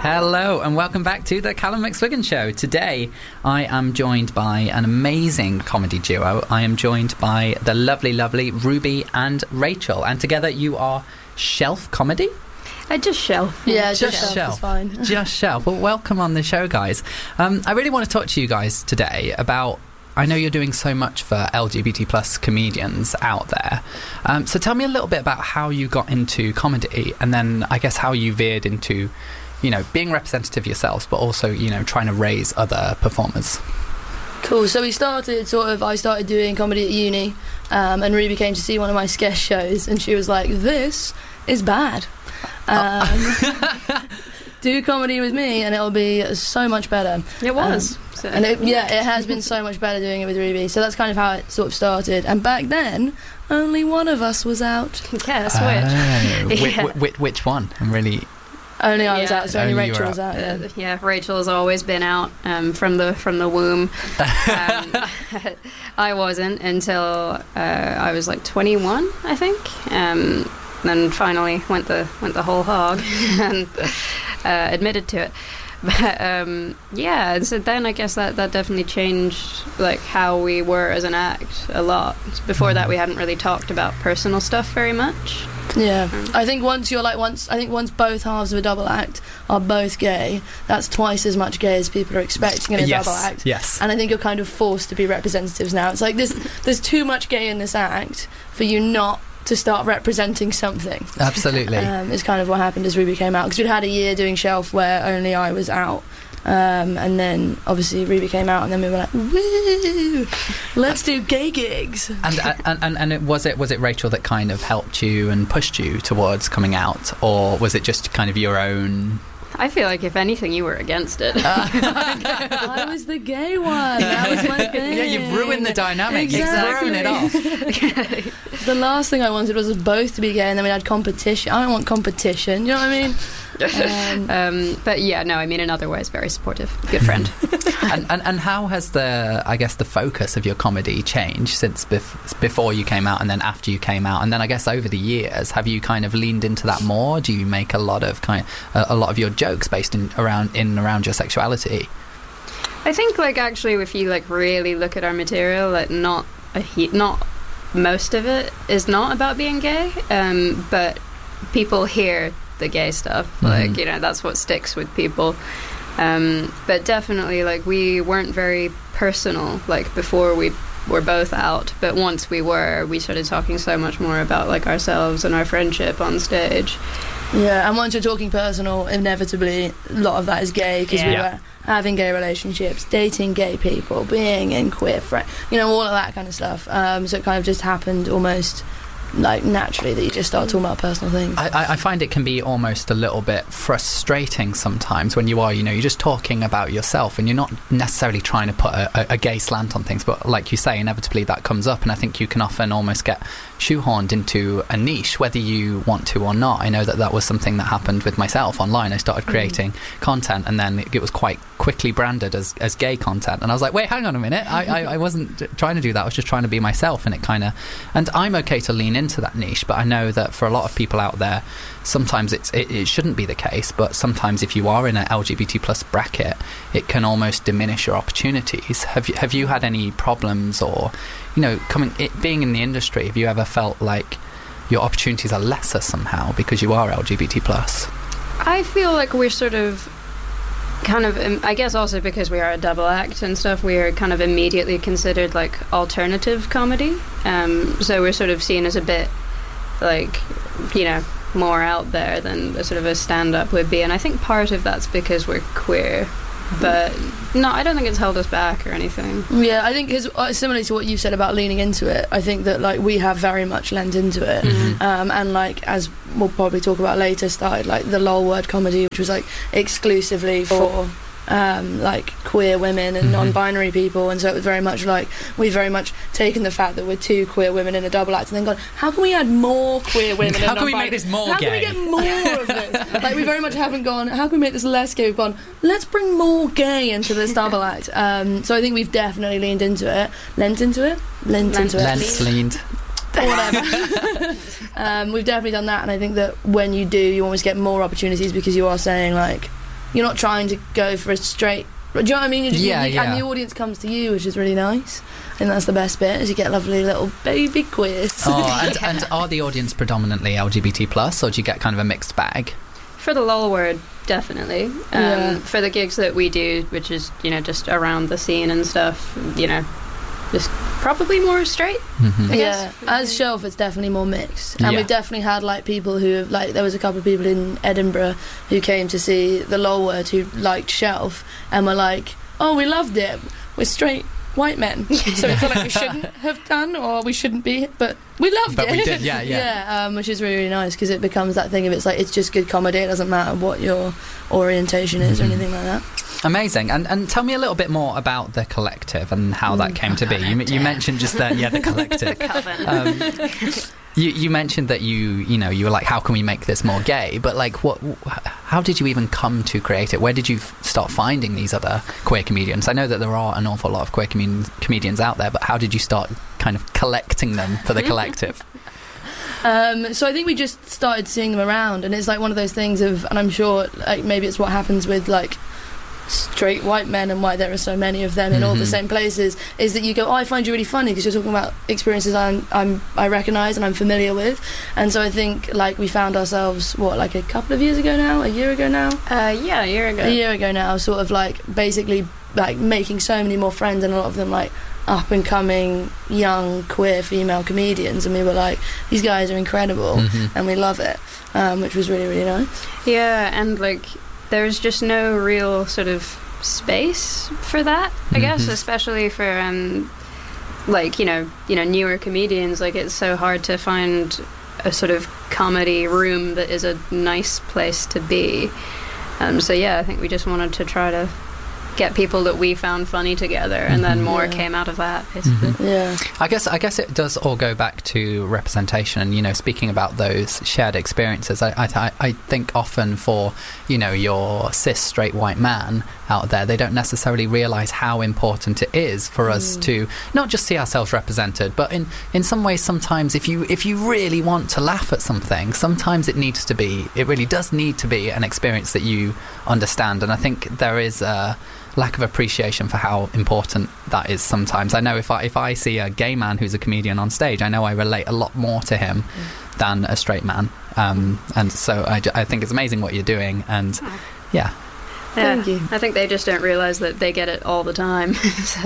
Hello and welcome back to the Callum McSwiggan Show. Today I am joined by an amazing comedy duo. I am joined by the lovely Ruby and Rachel, and together you are Shelf Comedy? Just Shelf. Yeah, just Shelf is fine. Just Shelf. Well, welcome on the show, guys. I really want to talk to you guys today about, I know you're doing so much for LGBT plus comedians out there. So tell me a little bit about how you got into comedy, and then I guess how you veered into, you know, being representative yourselves, but also, you know, trying to raise other performers. Cool. So I started doing comedy at uni, and Ruby came to see one of my sketch shows, and she was like, "This is bad. Do comedy with me, and it'll be so much better." It was. And it has been so much better doing it with Ruby. So that's kind of how it sort of started. And back then, only one of us was out. Yeah, that's weird. Which one? I'm really... Only I was out, so only Rachel was out. Yeah, Rachel has always been out from the womb. I wasn't until I was like 21, I think. Then finally went the whole hog and admitted to it. But and so then I guess that definitely changed like how we were as an act a lot. Before that, we hadn't really talked about personal stuff very much. Yeah, I think once both halves of a double act are both gay, that's twice as much gay as people are expecting in a double act. Yes. And I think you're kind of forced to be representatives now. It's like there's too much gay in this act for you not to start representing something. Absolutely. It's kind of what happened as Ruby came out, because we'd had a year doing Shelf where only I was out. And then obviously Ruby came out, and then we were like, "Woo, let's do gay gigs." And was it Rachel that kind of helped you and pushed you towards coming out, or was it just kind of your own? I feel like if anything, you were against it. I was the gay one. That was my thing. Yeah, you've ruined the dynamic. Exactly. You've thrown it off. The last thing I wanted was us both to be gay, and then we had competition. I don't want competition. You know what I mean? But yeah, no, I mean, in other ways, very supportive, good friend. and how has the focus of your comedy changed since before you came out, and then after you came out, and then I guess over the years, have you kind of leaned into that more? Do you make a lot of your jokes based around your sexuality? I think like actually, if you like really look at our material, like not most of it is not about being gay, but people hear the gay stuff, like, you know, that's what sticks with people. But definitely, like, we weren't very personal, like, before we were both out, but once we started talking so much more about, like, ourselves and our friendship on stage. Yeah, and once you're talking personal, inevitably, a lot of that is gay, because we were having gay relationships, dating gay people, being in queer you know, all of that kind of stuff. So it kind of just happened almost like naturally that you just start talking about personal things. I find it can be almost a little bit frustrating sometimes when you are, you know, you're just talking about yourself and you're not necessarily trying to put a gay slant on things, but like you say, inevitably that comes up, and I think you can often almost get shoehorned into a niche whether you want to or not. I know that was something that happened with myself online. I started creating content, and then it was quite quickly branded as gay content, and I was like, wait, hang on a minute, I wasn't trying to do that, I was just trying to be myself, and and I'm okay to lean into that niche, but I know that for a lot of people out there, sometimes it shouldn't be the case, but sometimes if you are in an LGBT plus bracket, it can almost diminish your opportunities. Have you had any problems, or, you know, being in the industry, have you ever felt like your opportunities are lesser somehow because you are LGBT plus? I feel like we're sort of kind of, I guess also because we are a double act and stuff, we are kind of immediately considered like alternative comedy. So we're sort of seen as a bit like, you know, more out there than a sort of a stand-up would be. And I think part of that's because we're queer. But no, I don't think it's held us back or anything. Yeah, I think similarly to what you said about leaning into it, I think that like we have very much leaned into it, and like as we'll probably talk about later, started like the LOL word comedy, which was like exclusively for like queer women and non-binary people, and so it was very much like we've very much taken the fact that we're two queer women in a double act and then gone, how can we add more queer women? How can we make this more gay? How can we get more of this? Like, we very much haven't gone, how can we make this less gay? We've gone, let's bring more gay into this double act. So I think we've definitely leaned into it. Leaned into it. Or whatever. We've definitely done that, and I think that when you do, you always get more opportunities because you are saying like, you're not trying to go for a straight. Do you know what I mean? And the audience comes to you, which is really nice. I think that's the best bit, is you get lovely little baby queers. And are the audience predominantly LGBT plus, or do you get kind of a mixed bag? For the LOL word, definitely. For the gigs that we do, which is, just around the scene and stuff, just probably more straight. Mm-hmm. I guess. As Shelf, it's definitely more mixed, and Yeah. we've definitely had like people who have, like, there was a couple of people in Edinburgh who came to see the LOL word who liked Shelf and were like, oh, we loved it, we're straight white men, so we feel like we shouldn't have done, or we shouldn't be, but we loved it. We did, yeah. Which is really, really nice, because it becomes that thing of, it's like, it's just good comedy, it doesn't matter what your orientation is or anything like that. Amazing. And tell me a little bit more about the collective and how that came to be. You mentioned just that, the collective. The coven. You mentioned that you were like, how can we make this more gay? But like, how did you even come to create it? Where did you start finding these other queer comedians? I know that there are an awful lot of queer comedians out there, but how did you start kind of collecting them for the collective? So I think we just started seeing them around, and it's like one of those things of, and I'm sure like maybe it's what happens with like straight white men and why there are so many of them in all the same places, is that you go, oh, I find you really funny because you're talking about experiences I recognise and I'm familiar with. And so I think like we found ourselves like a couple of years ago now, a year ago now, a year ago now, sort of like basically like making so many more friends, and a lot of them like up and coming young queer female comedians, and we were like, these guys are incredible and we love it, which was really, really nice. And like there's just no real sort of space for that, I guess, especially for like newer comedians. Like, it's so hard to find a sort of comedy room that is a nice place to be. So yeah, I think we just wanted to try to get people that we found funny together, and then more came out of that, basically. Yeah, I guess it does all go back to representation, and speaking about those shared experiences, I think often for your cis straight white man out there, they don't necessarily realise how important it is for us to not just see ourselves represented, but in some ways, sometimes if you really want to laugh at something, sometimes it really does need to be an experience that you understand. And I think there is a lack of appreciation for how important that is sometimes. I know if I see a gay man who's a comedian on stage, I know I relate a lot more to him than a straight man, and so I think it's amazing what you're doing, and Thank you. I think they just don't realise that they get it all the time.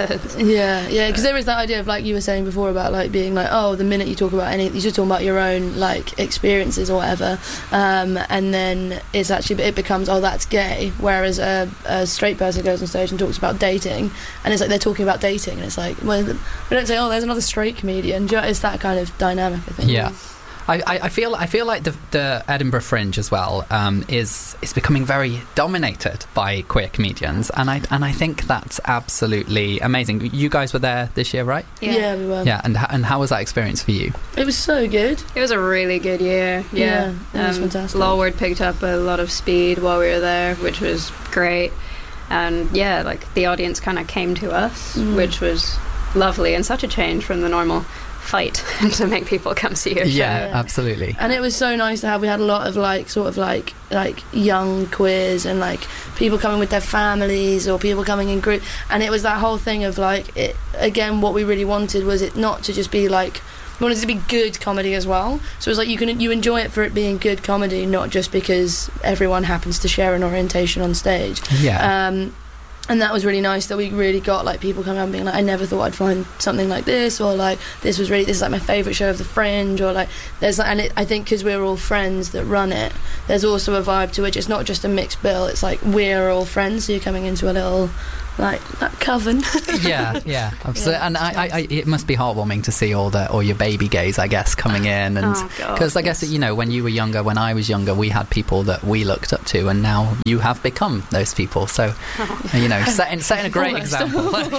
Because there is that idea of, like you were saying before, about like being like, oh, the minute you talk about anything, you're just talking about your own like experiences or whatever, and then it becomes, oh, that's gay, whereas a straight person goes on stage and talks about dating, and it's like they're talking about dating, and it's like, well, we don't say, oh, there's another straight comedian. It's that kind of dynamic, I think. Yeah. I feel like the Edinburgh Fringe as well is becoming very dominated by queer comedians, and I think that's absolutely amazing. You guys were there this year, right? Yeah, we were. Yeah, and how was that experience for you? It was so good. It was a really good year. Yeah, it was fantastic. Lawword picked up a lot of speed while we were there, which was great. And yeah, like the audience kind of came to us, which was lovely, and such a change from the normal fight to make people come see your show. Yeah, absolutely. And it was so nice to have. We had a lot of like sort of like young queers, and like people coming with their families, or people coming in group, and it was that whole thing of like, it, again, what we really wanted was it not to just be like, we wanted it to be good comedy as well. So it was like you enjoy it for it being good comedy, not just because everyone happens to share an orientation on stage. Yeah. And that was really nice, that we really got like people coming out and being like, I never thought I'd find something like this, or like this is like my favourite show of the Fringe, or like there's like, and I think because we're all friends that run it, there's also a vibe to which it's not just a mixed bill, it's like we're all friends, so you're coming into a little like that coven. yeah, absolutely. Yeah. And I it must be heartwarming to see all your baby gays, I guess, coming in, and because I guess when you were younger, when I was younger, we had people that we looked up to, and now you have become those people. So setting a great example. All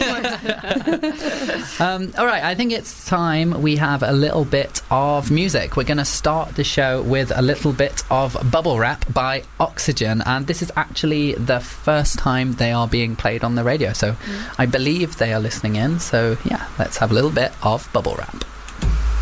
right, I think it's time we have a little bit of music. We're going to start the show with a little bit of Bubble Wrap by Oxygen, and this is actually the first time they are being played on the radio, so I believe they are listening in. So yeah, let's have a little bit of Bubble Wrap.